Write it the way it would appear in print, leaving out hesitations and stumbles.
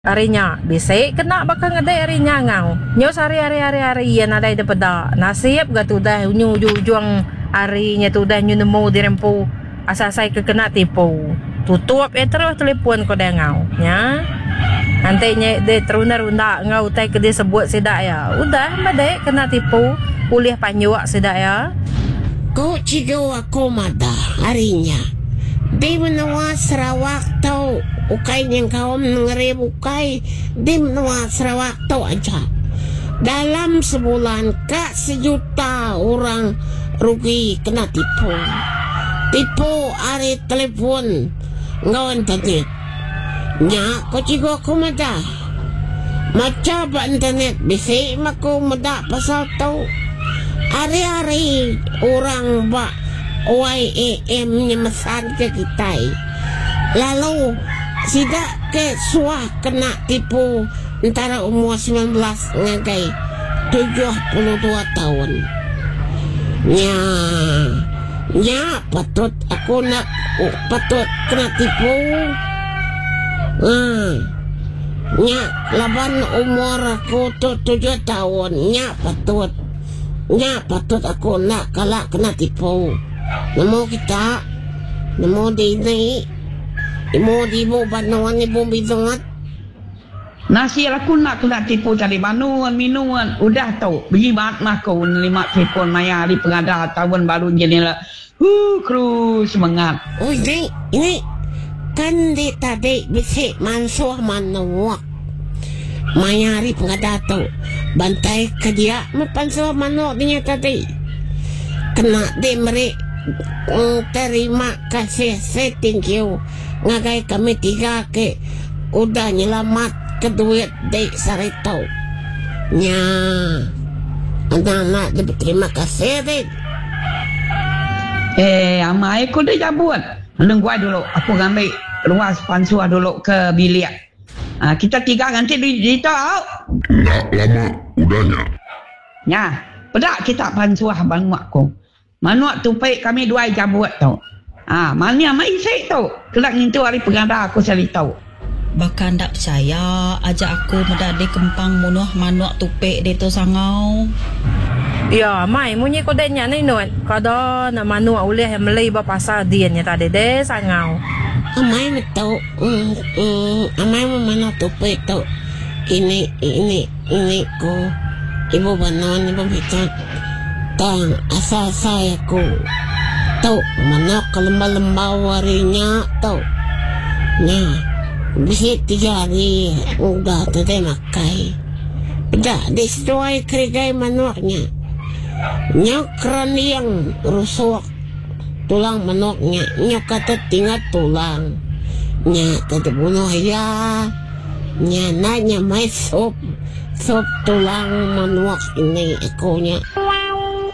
Arinya bisik kena bakal ngedai arinya ngau nyo hari yan ada ida pada nasib gatu dah nyu juang arinya tu dah nyu nemu dirempu asasai ke kena tipu tutup terus telefon ko dah ngau nya nantinya de terunda-runda ngau tai ke dia sebut sedak ya udah badai kena tipu kuliah panjuak sedak ya ko cigo ako mada harinya di menawa Sarawak tau ukay niyang kaom nangari ukay di menawa Sarawak tau aja dalam sebulan ka sejuta orang rugi kena tipu ari telepon ngawan internet nya ko cigo ako mada maca ba internet bisi mako mada pasal tau ari-ari orang ba YAM nya mesan ke kita lalu sidak ke suah kena tipu antara umur 19 ngagai 72 tahun nya patut aku nak patut kena tipu nya laban umur aku tu 7 tahun nya patut aku nak kalak kena tipu namo kita namo di mo banuan ni bom bizongat nasi aku nak kena tipu tadi banuan minuan udah tahu bagi mat mako 5 telefon maya di pengada tahun baru jenilah kru semangat oh ini kan di tadi bisik mansuh manuak mayari pengada tahu bantai ke dia mepansuh manuak dinya tadi kena di meri terima kasih saya thank you ngagai kami 3 ke udah nyelamat ke duit di sarito nya anak-anak terima kasih deh amai aku dah jabut lenggua dulu aku ngambil luas pansuah dulu ke bilik kita 3 nanti di tau tak lama udahnya nya pedak kita pansuah banuakku manuak tu baik kami 2 jabut tau mana mai saya tahu kelak ngintu hari pengada aku cari tahu bahkan tak percaya ajak aku medade kempang munuh manuak tupik de tu sangau ya mai munyi ko denya ni nuan kada na manuak ulih melai ba pasal diannya tadi de sangau amai tahu amai mana tupik tahu ini ko ibu banon ibu bitan tang asal saya ko tau mana kelembah-lembah warinya tau nya bisa 3 hari udah tadi makai udah destroy kerigai manuaknya nya keran yang rusuk tulang manuaknya nya kata tinggal tulang nya tadi bunuh ya nya nanya mai sop tulang manuak ini ekonya